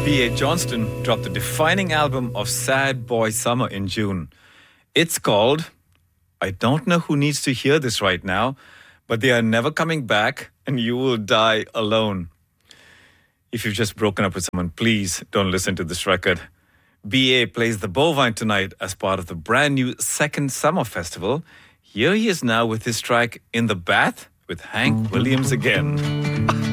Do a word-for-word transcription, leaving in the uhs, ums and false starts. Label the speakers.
Speaker 1: B A Johnston dropped the defining album of Sad Boy Summer in June. It's called, I don't know who needs to hear this right now, but they are never coming back and you will die alone. If you've just broken up with someone, please don't listen to this record. B A plays the Bovine tonight as part of the brand new Second Summer Festival. Here he is now with his track In the Bath with Hank Williams again.